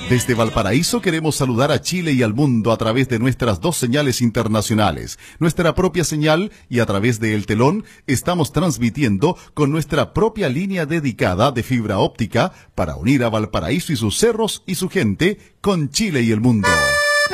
Desde Valparaíso queremos saludar a Chile y al mundo a través de nuestras dos señales internacionales, nuestra propia señal y a través de El Telón estamos transmitiendo con nuestra propia línea dedicada de fibra óptica para unir a Valparaíso y sus cerros y su gente con Chile y el mundo.